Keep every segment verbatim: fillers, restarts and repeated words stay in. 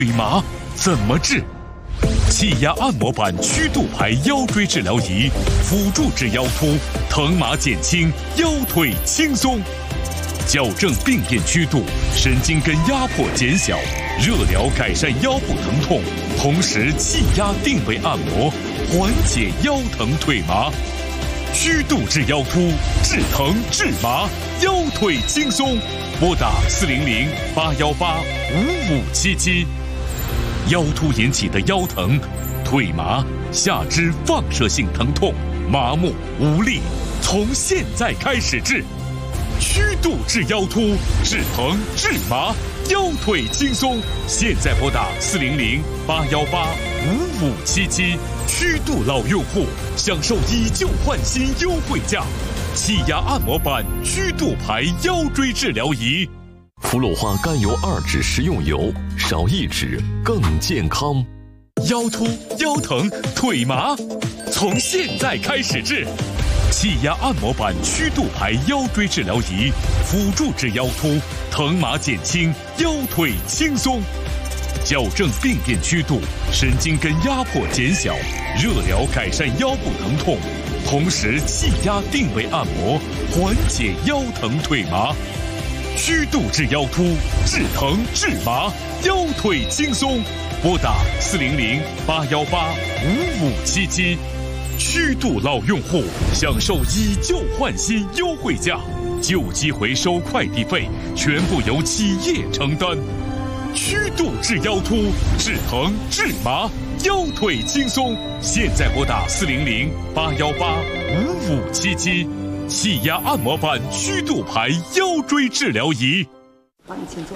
腿麻怎么治？气压按摩板曲度牌腰椎治疗仪，辅助治腰突，疼麻减轻，腰腿轻松。矫正病变曲度，神经根压迫减小，热疗改善腰部疼痛，同时气压定位按摩，缓解腰疼腿麻。曲度治腰突，治疼治麻，腰腿轻松。拨打四零零八幺八五五七七。腰突引起的腰疼、腿麻、下肢放射性疼痛、麻木无力，从现在开始治。曲度治腰突，治疼治麻，腰腿轻松。现在拨打四零零八幺八五五七七。曲度老用户享受以旧换新优惠价，气压按摩板曲度牌腰椎治疗仪。 氟鲁化甘油二酯食用油，少一酯更健康。 腰突、腰疼、腿麻，从现在开始治。气压按摩板曲度牌腰椎治疗仪，辅助治腰突，疼麻减轻，腰腿轻松。矫正病变曲度，神经根压迫减小，热疗改善腰部疼痛，同时气压定位按摩，缓解腰疼腿麻。曲度治腰突，治疼治麻，腰腿轻松。拨打四零零八幺八五五七七。曲度老用户享受以旧换新优惠价，旧机回收快递费全部由企业承担。曲度治腰突，治疼治麻，腰腿轻松。现在拨打四零零八幺八五五七七。气压按摩板曲度牌腰椎治疗仪。 好，你请坐。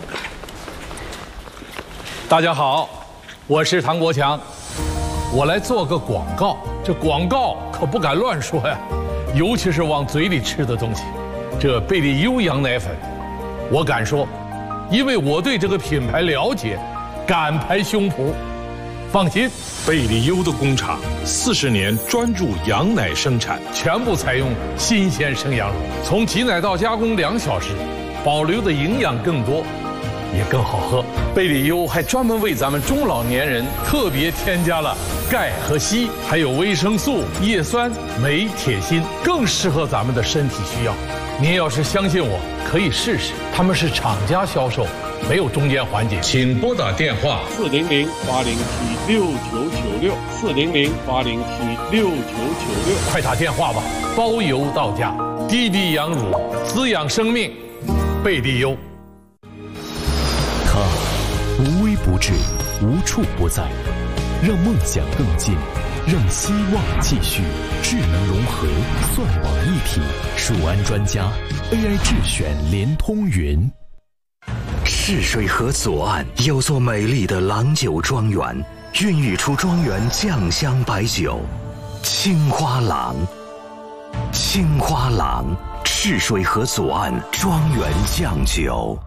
大家好，我是唐国强，我来做个广告。这广告可不敢乱说呀，尤其是往嘴里吃的东西。这贝利优羊奶粉，我敢说，因为我对这个品牌了解，敢拍胸脯。放心， 贝利优的工厂四十年专注羊奶生产， 全部采用新鲜生羊乳，从挤奶到加工两小时，保留的营养更多，也更好喝。贝利优还专门为咱们中老年人特别添加了钙和硒，还有维生素、叶酸、镁、铁、锌，更适合咱们的身体需要。您要是相信我，可以试试，他们是厂家销售，没有中间环节。 请拨打电话四零零八零七六九九六四零零八零七六九九六， 快打电话吧，包邮到家。低低羊乳，滋养生命，贝利优。 它无微不至，无处不在，让梦想更近，让希望继续。智能融合，算网一体，数安专家 A I 智选联通云。 赤水河左岸有座美丽的郎酒庄园，孕育出庄园酱香白酒青花郎。青花郎，赤水河左岸庄园酱酒。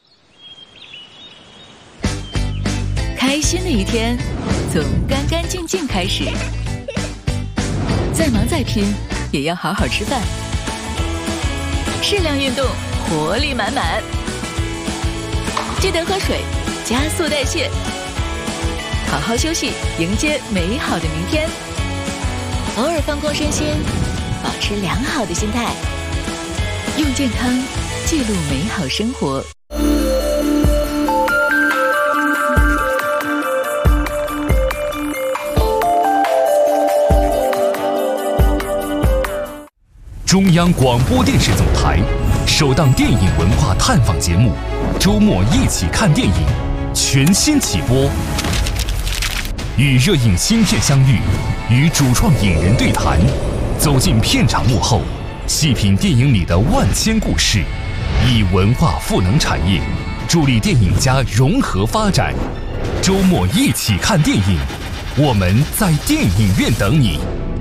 开心的一天从干干净净开始，再忙再拼也要好好吃饭，适量运动，活力满满。记得喝水，加速代谢，好好休息，迎接美好的明天。偶尔放空身心，保持良好的心态，用健康记录美好生活。 中央广播电视总台首档电影文化探访节目《周末一起看电影》全新起播，与热映新片相遇，与主创影人对谈，走进片场幕后，细品电影里的万千故事，以文化赋能产业，助力电影家融合发展。周末一起看电影，我们在电影院等你。